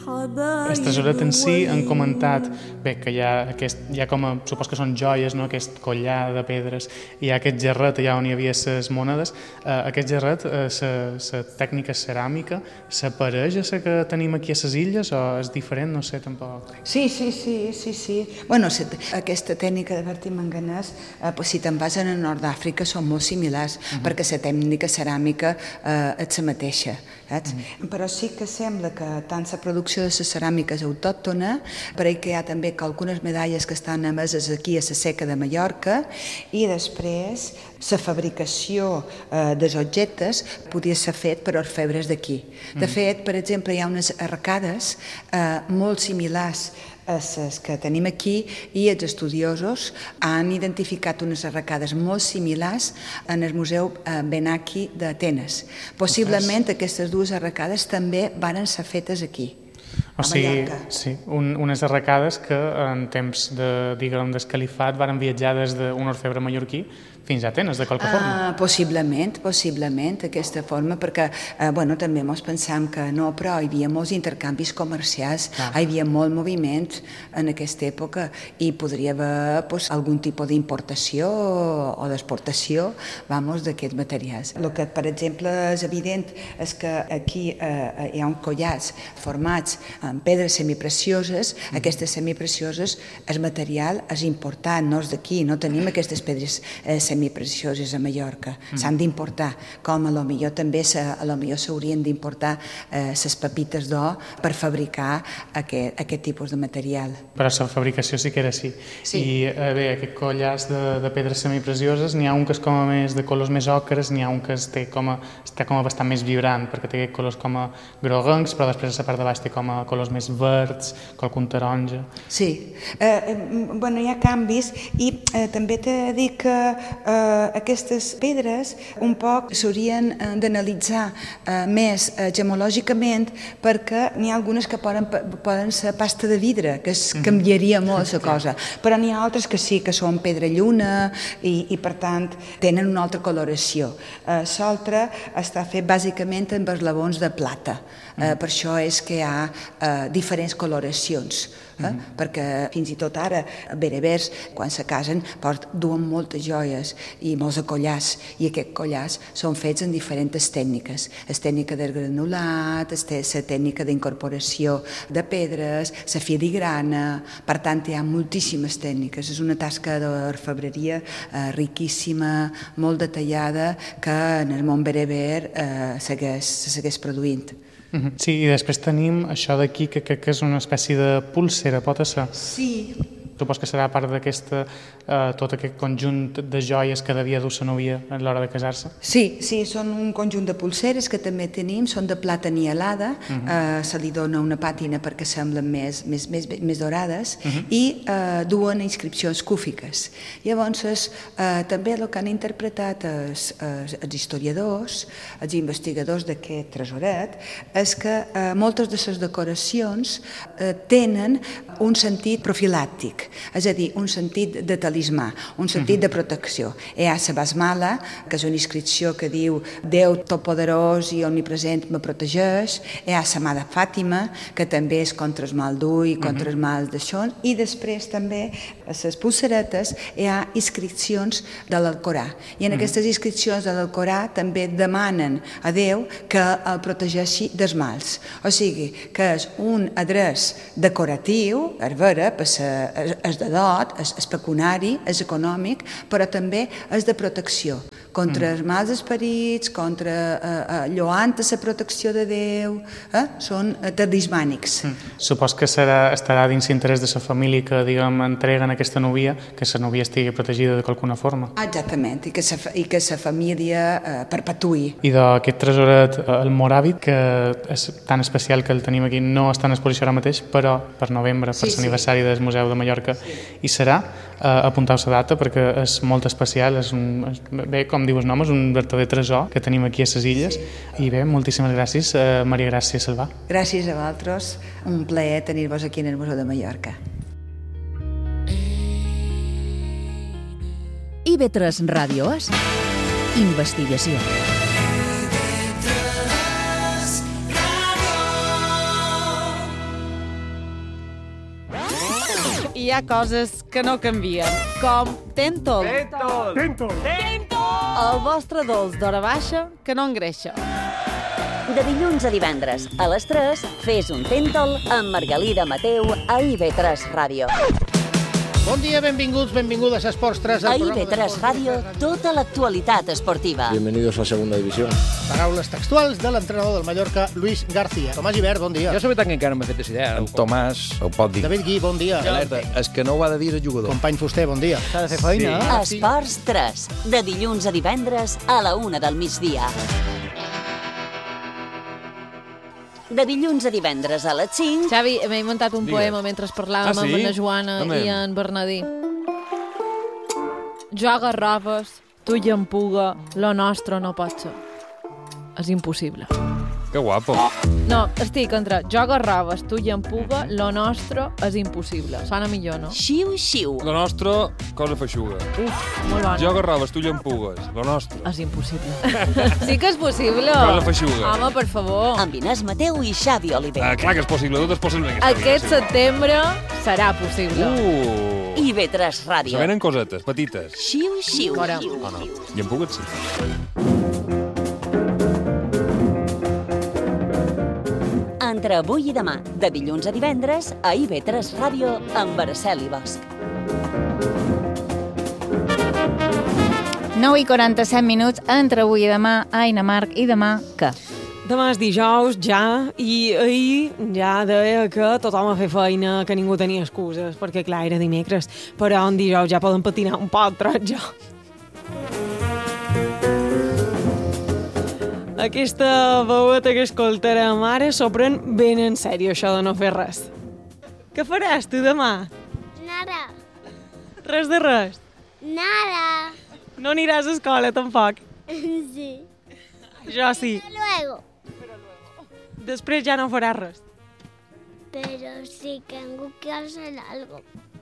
El tresoret en si han comentat que hi ha com a, supos que són joies, no? Aquest collar de pedres, hi ha aquest gerret allà on hi havia les monedes. Aquest gerret, la tècnica ceràmica, s'apareix a la que tenim aquí a les illes o és diferent? No sé, tampoc. Sí. Bueno, aquesta tècnica de Bertí Manganès, si te'n vas al nord d'Àfrica, són molt similars, perquè la tècnica ceràmica és la mateixa. Però sí que sembla que tant la producció de la ceràmica és autòctona, per que hi ha també algunes medalles que estan emeses aquí a la Seca de Mallorca, i després la fabricació dels objectes podia ser fet per orfebres d'aquí. De fet, per exemple, hi ha unes arcades molt similars a les que tenim aquí, i els estudiosos han identificat unes arracades molt similars en el Museu Benaki d'Atenes. Possiblement aquestes dues arracades també van ser fetes aquí. O sigui, sí, unes arracades que en temps del califat van viatjar des d'un orfebre mallorquí fins a Atenes, de qualque forma. Possiblement, d'aquesta forma, perquè també ens pensam que no, però hi havia molts intercanvis comercials, hi havia molt moviment en aquesta època, i podria haver algun tipus d'importació o d'exportació d'aquests materials. El que, per exemple, és evident és que aquí hi ha uns collars formats en pedres semiprecioses. Aquestes semiprecioses, el material és important, no és d'aquí, no tenim aquestes pedres semiprecioses a Mallorca, s'han d'importar, com a lo millor també s'haurien d'importar les pepites d'or per fabricar aquest tipus de material. Però la fabricació sí que era així. I bé, aquests collars de pedres semiprecioses, n'hi ha un que és com a més de colors més ocres, n'hi ha un que està com a bastant més vibrant, perquè té colors com a groguencs, però després a la part de baix té com a colors més verds, qualcun taronja. Sí, hi ha canvis, i també t'he de dir que aquestes pedres un poc s'haurien d'analitzar més gemològicament, perquè n'hi ha algunes que poden ser pasta de vidre, que canviaria molt la cosa, però n'hi ha altres que sí, que són pedra lluna, i per tant tenen una altra coloració. L'altra està fet bàsicament amb eslabons de plata, per això és que hi ha diferents coloracions, perquè fins i tot ara berebers, quan se casen, duen moltes joies i molts collars, i aquests collars són fets en diferents tècniques. La tècnica del granulat, la tècnica d'incorporació de pedres, la filigrana. Per tant, hi ha moltíssimes tècniques. És una tasca d'orfebreria riquíssima, molt detallada, que en el món bereber segueix produint. Sí, i després tenim això d'aquí, que crec que és una espècie de pulsera, pot ser? Sí. Supos que serà part d'aquesta, tot aquest conjunt de joies que devia dur la núvia a l'hora de casar-se? Sí, són un conjunt de pulseres que també tenim, són de plata nielada, se li dona una pàtina perquè semblen més dorades, i duen inscripcions cúfiques. Llavors, també el que han interpretat els historiadors, els investigadors d'aquest tresoret, és que moltes de les decoracions tenen un sentit profilàctic, és a dir, un sentit de talismà, un sentit de protecció. Hi ha la basmala, que és una inscripció que diu Déu totpoderós i omnipresent me protegeix. Hi ha la mà de Fàtima, que també és contra el mal d'ull, contra el mal d'això, i després també a les pulseretes hi ha inscripcions de l'Alcorà, i en aquestes inscripcions de l'Alcorà també demanen a Déu que el protegeixi dels mals. O sigui, que és un adreç decoratiu, és vera, és de dot, és pecuniari, és econòmic, però també és de protecció contra els mals esperits, lloant la protecció de Déu, són talismànics. Supos que estarà dins l'interès de la família que, diguem, entreguen aquesta núvia, que la núvia estigui protegida de qualcuna forma. Exactament, i que la família perpetuï. I d'aquest tresoret, el moràvit, que és tan especial que el tenim aquí, no està en exposició ara mateix, però per novembre, per l'aniversari del Museu de Mallorca, i serà, apunteu la data perquè és molt especial, bé, com diu el nom, és un verdader tresor que tenim aquí a les illes, i bé, moltíssimes gràcies, Maria Gràcia Salvà. Gràcies a vosaltres, un plaer tenir-vos aquí en el Museu de Mallorca. IB3 Ràdio és investigació. hi ha coses que no canvien, com Tentol. El vostre dolç d'hora baixa que no engreixa. De dilluns a divendres, a les 3, fes un Tentol amb Margalida Mateu a IB3 Ràdio. Bon dia, benvinguts, benvingudes a Esports 3. A IB3 Ràdio, tota l'actualitat esportiva. Bienvenidos a Segunda División. Paraules textuals de l'entrenador del Mallorca, Luis García. Tomàs Gibert, bon dia. Jo la veritat que encara no m'he fet idea. En Tomàs ho pot dir. David Gui, bon dia. Alerta, és que no ho ha de dir el jugador. Company Fuster, bon dia. S'ha de fer feina. Sí. Esports 3, de dilluns a divendres a la 1 del migdia. De dilluns a divendres a les 5... Xavi, m'he inventat un poema mentre parlàvem amb la Joana i en Bernadí. Jo agarraves, tu i empuga, lo nostre no pot ser. És impossible. Que guapo. No, estic entre jo agarraves, tu i empuga, lo nostre és impossible. Sona millor, no? Xiu, xiu. Lo nostre, cosa feixuga. Uf, molt bona. Jo agarraves, tu llampugues. Lo nostre. És impossible. Sí que és possible. Cosa feixuga. Home, per favor. Amb Inés Mateu i Xavi Oliver. Clar que és possible, tot és possible. Aquest setembre serà possible. IB3 Ràdio. Se venen cosetes, petites. Xiu, xiu. Fora. Oh, no. Llampugues, sí. Entre avui i demà, de dilluns a divendres, a IB3 Ràdio, amb Araceli Bosch. 9:47, entre avui i demà, Aina Marc, i demà, què? Demà és dijous, ja, i ahir ja deia que tothom a fer feina, que ningú tenia excuses, perquè clar, era dimecres, però en dijous ja poden patinar un poc, jo. Aquesta veueta que escoltarem ara s'ho pren ben en sèrio, això de no fer res. Què faràs tu demà? Nada. Res de res? Nada. No aniràs a escola, tampoc? Sí. Jo sí. Pero luego. Després ja no faràs res. Pero sí tengo que hacer algo.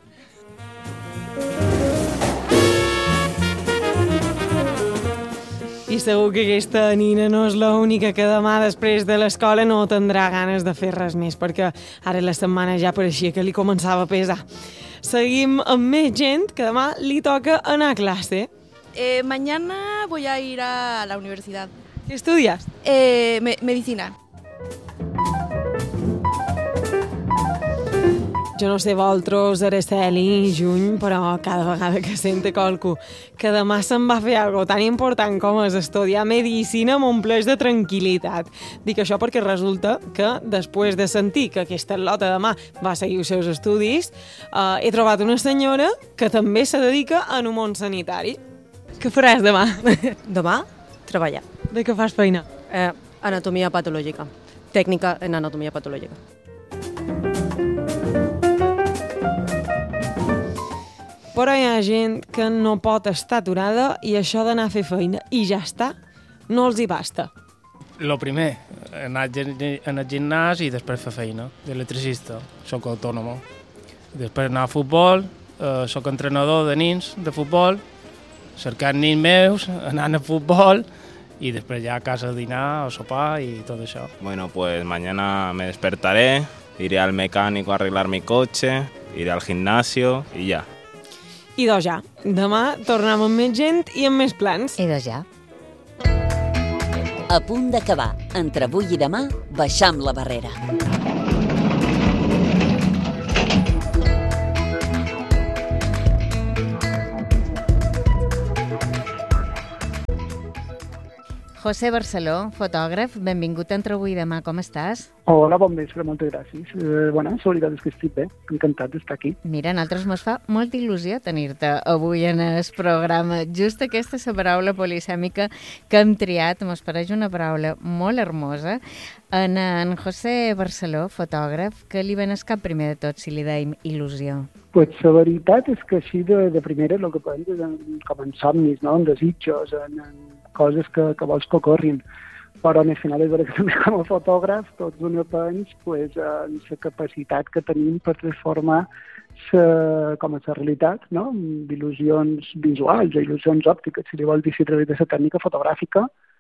I segur que aquesta nina no és l'única que demà després de l'escola no tindrà ganes de fer res més, perquè ara la setmana ja pareixia que li començava a pesar. Seguim amb més gent que demà li toca anar a classe. Mañana voy a ir a la universidad. ¿Qué estudias? Medicina. Jo no sé vosaltres, Araceli i Juny, però cada vegada que sente qualcú que demà se'n va fer alguna tan important com és estudiar medicina m'ompleix de tranquil·litat. Dic això perquè resulta que després de sentir que aquesta lota demà va seguir els seus estudis, he trobat una senyora que també se dedica en un món sanitari. Què faràs demà? Demà, treballar. De què fas feina? Anatomia patològica. Tècnica en anatomia patològica. Però hi ha gent que no pot estar aturada i això d'anar a fer feina i ja està, no els hi basta. Lo primer, anar al gimnàs i després fer feina, d'electricista, soc autònom. Després anar a futbol, soc entrenador de nins de futbol, cercant nins meus, anant a futbol y després ja a casa a dinar, a sopar y todo eso. Bueno, pues mañana me despertaré, iré al mecánico a arreglar mi coche, iré al gimnasio y ya. I doncs ja, demà tornem amb més gent i amb més plans. I doncs ja. A punt d'acabar, entre avui i demà, baixam la barrera. José Barceló, fotògraf, benvingut a Entre avui i demà, com estàs? Hola, bon vespre, moltes gràcies. Bueno, la veritat és que estic bé, encantat d'estar aquí. Mira, a nosaltres ens fa molta il·lusió tenir-te avui en el programa. Just aquesta és la paraula polisèmica que hem triat, ens pareix una paraula molt hermosa. En José Barceló, fotògraf, que li ven el cap primer de tot, si li deim il·lusió? Pues la veritat és que així de primera el que penso és com en somnis, no? En desitjos, en coses que vols que ocorrin. Però al final és veritat que també com a fotògraf tots un pens pues, en la capacitat que tenim per transformar com a la realitat, no? d'il·lusions visuals o il·lusions òptiques, si li vols dir, a través de la tècnica fotogràfica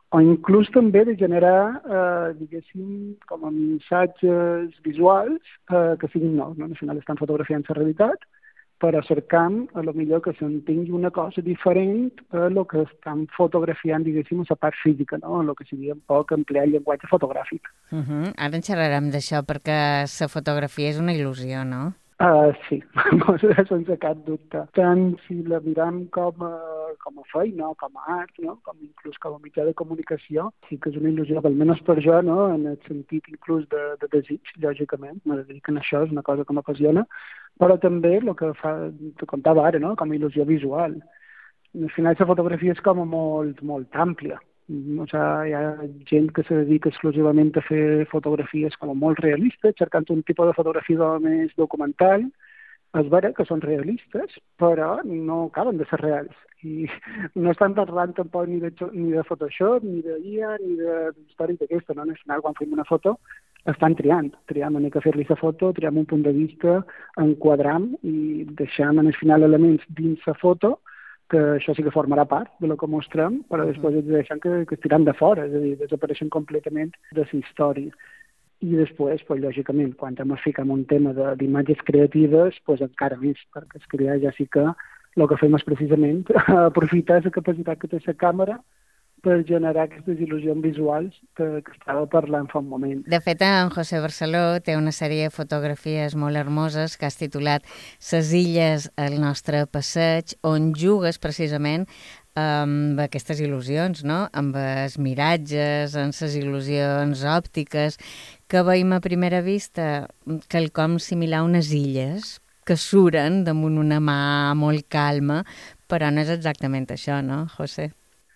o inclús també de generar, diguéssim, com a missatges visuals que siguin nous, no? Al final estan fotografiant la realitat, però cercant, a lo millor, que s'entengui una cosa diferent a el que estan fotografiant, diguéssim, a la part física, no? A lo que seria un poc emplear el llenguatge fotogràfic. Ara en xerrarem d'això, perquè la fotografia és una il·lusió, no? Sí, sense cap dubte. Tant si la miram com a feina, com a art, no? Com inclús com a mitjà de comunicació, sí que és una il·lusió, almenys per jo, no? En el sentit inclús de desig, lògicament. Me dedico a això, és una cosa que m'apassiona, però també el que te contava ara, no? Com a il·lusió visual. Al final la fotografia és com molt, molt àmplia. O sigui, hi ha gent que se dedica exclusivament a fer fotografies com molt realistes, cercant un tipus de fotografia més documental. És vera que són realistes, però no acaben de ser reals. I no estan parlant tampoc ni de Photoshop, ni de IA, ni d'històries d'aquesta, no? Al final, quan fem una foto, estan triant una mica fer-li la foto, triem un punt de vista, enquadram i deixem al final elements dins la foto, que això sí que formarà part de lo que mostrem, però després ens deixen que es tiran de fora, és a dir, desapareixen completament de la història. I després, lògicament, quan hem ficat en un tema d'imatges creatives, encara més, perquè és que ja sí que el que fem és precisament aprofitar la capacitat que té la càmera per generar aquestes il·lusions visuals que estava parlant fa un moment. De fet, en José Barceló té una sèrie de fotografies molt hermoses que has titulat Ses illes al nostre passeig, on jugues precisament amb aquestes il·lusions, no? Amb els miratges, amb les il·lusions òptiques, que veiem a primera vista quelcom similar a unes illes que suren damunt una mà molt calma, però no és exactament això, no, José?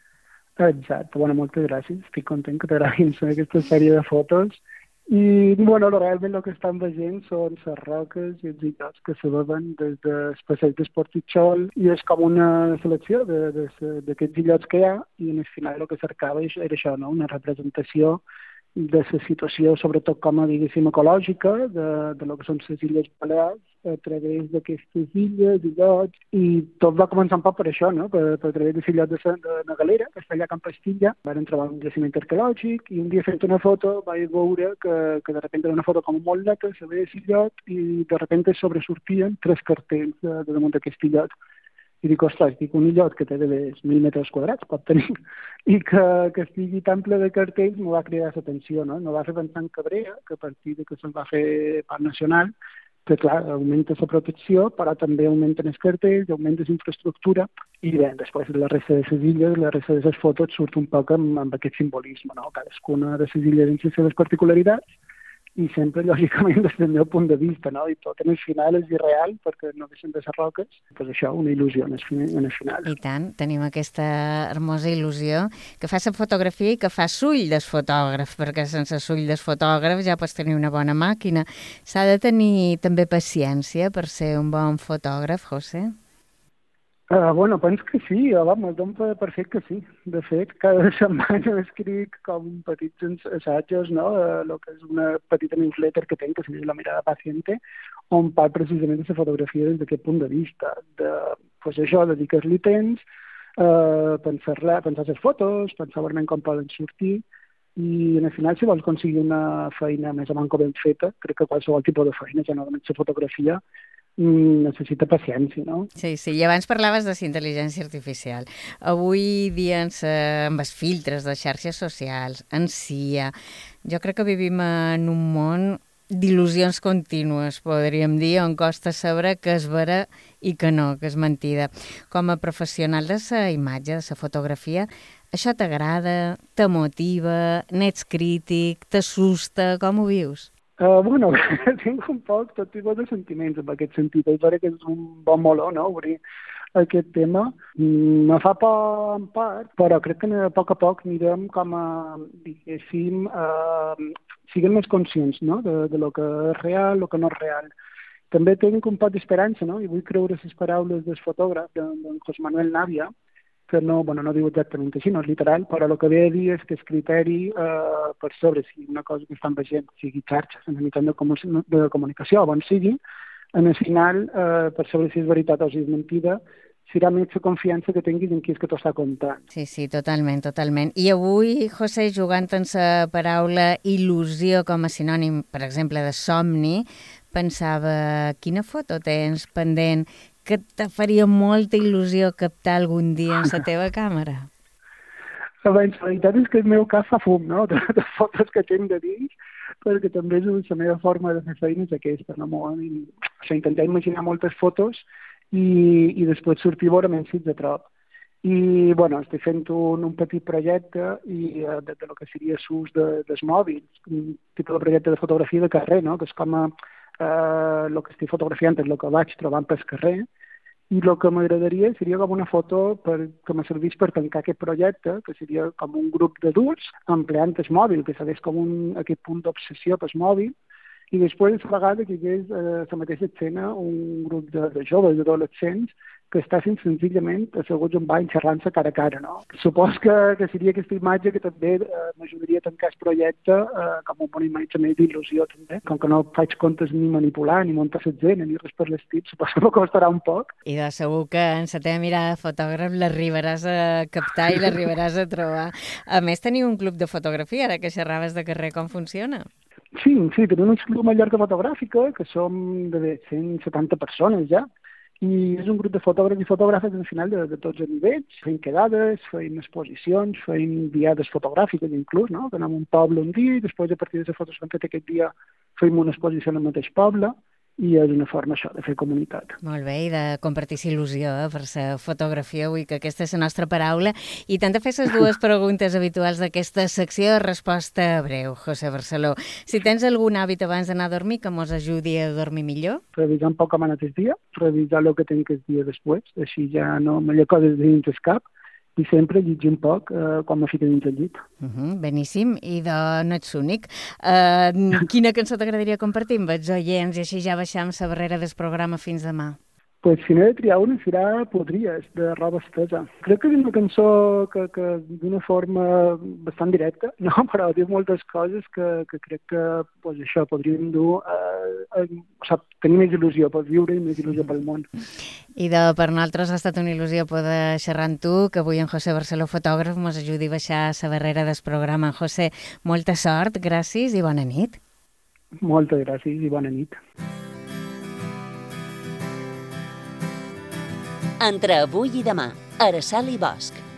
Exacte, moltes gràcies. Estic content que t'agradin aquesta sèrie de fotos. I, realment el que estan veient són les roques i els illots que se veuen des del passeig d'Esportitxol i és com una selecció d'aquests illots que hi ha i al final el que cercava era això, no? Una representació de la situació, sobretot com a, diguéssim, ecològica, de lo que són les Illes Balears, a través d'aquestes illes, illots, i tot va començar un poc per això, no? Per través de l'illot de la Galera, que està allà a Camp Pastilla, van trobar un jaciment arqueològic, i un dia fent una foto vaig veure que de repente era una foto com molt neta, se veia l'illot, i de repente sobresortien 3 cartells de damunt d'aquest illot. I dic, ostres, un illot que té de 1.000 metres quadrats, pot tenir, i que estigui tan ple de cartells m'ho va cridar l'atenció, no? No va fer pensar en Cabrera, que a partir que se'n va fer parc nacional, que clar, augmenta la protecció, però també augmenten els cartells, augmenta la infraestructura, i bé, després la resta de les illes, la resta de les fotos surt un poc amb aquest simbolisme, no? Cadascuna de les illes amb les seves particularitats, i sempre, lògicament, des del meu punt de vista, no? I tot en el final és irreal, perquè no deixen de ser roques, doncs això, una il·lusió en el final. I tant, tenim aquesta hermosa il·lusió que fa la fotografia i que fa l'ull del fotògraf, perquè sense l'ull del fotògraf ja pots tenir una bona màquina. S'ha de tenir també paciència per ser un bon fotògraf, José? Penso que sí, me'l dono per fet que sí. De fet, cada setmana escric com petits assajos, no? El que és una petita newsletter que tenc, que se diu La mirada paciente, on parlo precisament de la fotografia des d'aquest punt de vista. Això, dedicar-li temps, pensar les fotos, pensar realment com poden sortir, i al final, si vols aconseguir una feina més o menys ben feta, crec que qualsevol tipus de feina, ja no només la fotografia, necessita paciència, no? Sí, i abans parlaves de la intel·ligència artificial. Avui dia amb els filtres de xarxes socials, en CIA, jo crec que vivim en un món d'il·lusions contínues, podríem dir, on costa saber que és vera i que no, que és mentida. Com a professional de la imatge, de la fotografia, això t'agrada, t'emotiva, n'ets crític, t'assusta, com ho vius? Tinc un poc tot tipus de sentiments en aquest sentit. És vera que és un bon meló, no?, obrir aquest tema. Me fa por en part, però crec que a poc anirem com a, diguéssim, siguem més conscients, no?, de lo que és real, lo que no és real. També tinc un poc d'esperança, no?, i vull creure les paraules del fotògraf, d'en José Manuel Navia, que no diu exactament així, no és literal, però el que ve a dir és que el criteri per sobre si una cosa que estan veient, sigui xarxes, en el mitjà de comunicació, o on sigui, en el final, per sobre si és veritat o si és mentida, serà més la confiança que tinguis en qui és que t'ho està contant. Sí, totalment. I avui, José, jugant en la paraula il·lusió com a sinònim, per exemple, de somni, pensava, quina foto tens pendent que te faria molta il·lusió captar algun dia en la teva càmera? Abans, la veritat és que el meu cas fa fum, no?, de fotos que tinc de dins, perquè també és la meva forma de fer feina és aquesta, no? Intentar imaginar moltes fotos i després sortir a veure menys de trop. I, bueno, estic fent un petit projecte de lo que seria l'ús dels mòbils, un tipus de projecte de fotografia de carrer, no?, que és com el que estic fotografiant és el que vaig trobant pel carrer, i el que m'agradaria seria com una foto que me servís per tancar aquest projecte, que seria com un grup d'adults empleant el mòbil, que s'hagués com aquest punt d'obsessió pel mòbil, i després, a vegades, que hi hagués la mateixa escena un grup de joves, d'adolescents, que estessin senzillament asseguts en bany xerrant-se cara a cara, no? Supos que seria aquesta imatge que també m'ajudaria a tancar el projecte com una imatge més d'il·lusió, també. Com que no faig comptes ni manipular, ni muntar l'escena, ni res per l'estil, supos que m'acostarà un poc. I de segur que en la teva mirada de fotògraf l'arribaràs a captar i l'arribaràs a trobar. A més, teniu un club de fotografia, ara que xerraves de carrer, com funciona? Sí, tenim un club Mallorca Fotogràfica, que som de 170 persones ja, i és un grup de fotògrafs i fotògrafes al final de tots els nivells. Feim quedades, feim exposicions, feim diades fotogràfiques inclús, no? Que anem a un poble un dia i després a partir de les fotos que hem fet aquest dia feim una exposició en el mateix poble i és una forma això de fer comunitat. Molt bé, i de compartir il·lusió per la fotografia, avui que aquesta és la nostra paraula. I t'han de fer les dues preguntes habituals d'aquesta secció de resposta breu, José Barceló. Si tens algun hàbit abans d'anar a dormir que mos ajudi a dormir millor? Revisar un poc com ha anat el dia, revisar el que tinc el dia després, així ja no me lle coses dins el cap, i sempre llegir un poc quan me fico dins el llit. Beníssim, i no ets únic. Quina cançó t'agradaria compartir amb els oients i així ja baixam la barrera del programa fins demà? Pues si n'he de triar una serà Podries, de Roba Estesa. Crec que és una cançó que d'una forma bastant directa, no? Però diu moltes coses que crec que pues, això podríem dur tenir més il·lusió per viure i més il·lusió pel món. I per nosaltres ha estat una il·lusió poder xerrar amb tu, que avui en José Barceló, fotògraf, ens ajudi a baixar la barrera del programa. José, molta sort, gràcies i bona nit. Moltes gràcies i bona nit. Entre avui i demà, Araçal i Bosch.